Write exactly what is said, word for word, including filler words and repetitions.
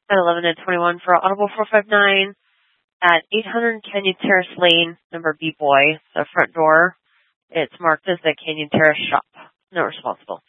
at eleven and twenty-one for Audible four five nine at eight hundred Canyon Terrace Lane, number B Boy, the front door. It's marked as the Canyon Terrace shop. Not responsible.